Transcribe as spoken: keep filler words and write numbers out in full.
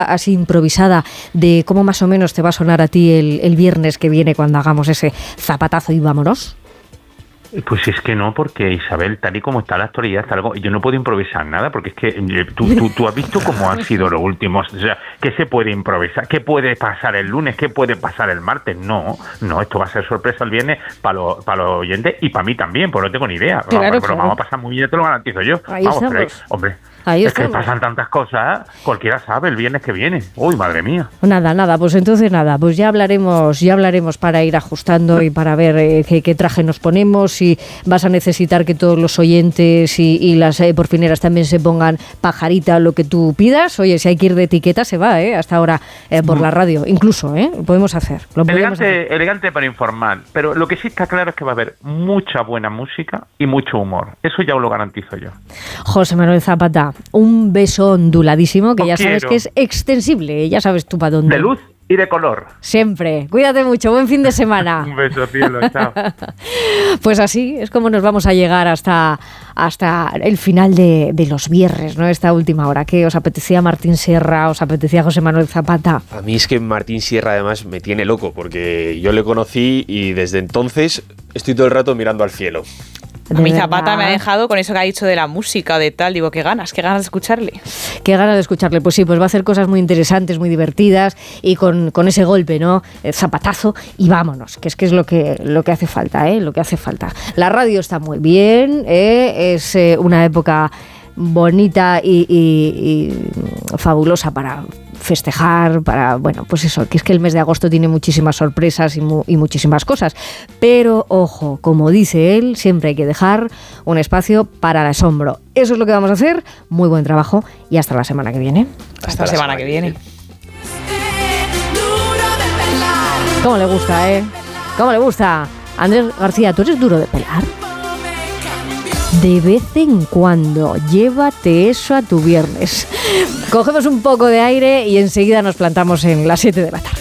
así improvisada de cómo más o menos te va a sonar a ti el, el viernes que viene cuando hagamos ese zapatazo y vámonos? Pues es que no, porque Isabel, tal y como está la actualidad, está algo, yo no puedo improvisar nada, porque es que eh, tú, tú, tú has visto cómo han sido los últimos, o sea, ¿qué se puede improvisar? ¿Qué puede pasar el lunes? ¿Qué puede pasar el martes? No, no, esto va a ser sorpresa el viernes para los para los oyentes y para mí también, pues no tengo ni idea. Claro, vamos, pero claro. vamos a pasar muy bien, te lo garantizo yo. Ahí vamos, pero, estamos. hombre, Ahí es estamos. que pasan tantas cosas, cualquiera sabe el viernes que viene. Uy, madre mía. Nada, nada, pues entonces nada, pues ya hablaremos, ya hablaremos para ir ajustando y para ver eh, qué, qué traje nos ponemos, si vas a necesitar que todos los oyentes y, y las eh, porfineras también se pongan pajarita, lo que tú pidas. Oye, si hay que ir de etiqueta se va, ¿eh? Hasta ahora eh, por la radio, incluso, ¿eh? Podemos hacer. Lo podemos Elegante, hacer. elegante para informar, pero lo que sí está claro es que va a haber mucha buena música y mucho humor. Eso ya os lo garantizo yo. José Manuel Zapata, un beso onduladísimo que Os ya sabes quiero. que es extensible, ya sabes tú para dónde. De luz y de color. Siempre. Cuídate mucho, buen fin de semana. Un beso, cielo, chao. Pues así es como nos vamos a llegar hasta, hasta el final de, de los viernes, ¿no? Esta última hora. ¿Qué os apetecía Martín Sierra? ¿Os apetecía José Manuel Zapata? A mí es que Martín Sierra además me tiene loco, porque yo le conocí y desde entonces estoy todo el rato mirando al cielo. A mí Zapata me ha dejado con eso que ha dicho de la música o de tal. Digo, qué ganas, qué ganas de escucharle. Qué ganas de escucharle. Pues sí, pues va a hacer cosas muy interesantes, muy divertidas y con, con ese golpe, ¿no? El zapatazo y vámonos, que es que es lo que, lo que hace falta, ¿eh? Lo que hace falta. La radio está muy bien, ¿eh? Es eh, una época bonita y, y, y fabulosa para festejar, para, bueno, pues eso, que es que el mes de agosto tiene muchísimas sorpresas y, mu- y muchísimas cosas, pero ojo, como dice él, siempre hay que dejar un espacio para el asombro. Eso es lo que vamos a hacer, muy buen trabajo y hasta la semana que viene. Hasta la semana que viene. ¿Cómo le gusta, eh? ¿Cómo le gusta? Andrés García, ¿tú eres duro de pelar? De vez en cuando, llévate eso a tu viernes. Cogemos un poco de aire y enseguida nos plantamos en las siete de la tarde.